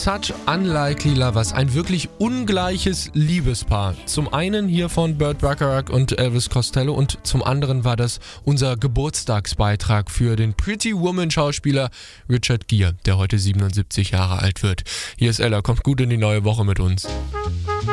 Such Unlikely Lovers, ein wirklich ungleiches Liebespaar. Zum einen hier von Burt Bacharach und Elvis Costello und zum anderen war das unser Geburtstagsbeitrag für den Pretty Woman Schauspieler Richard Gere, der heute 77 Jahre alt wird. Hier ist Ella, kommt gut in die neue Woche mit uns.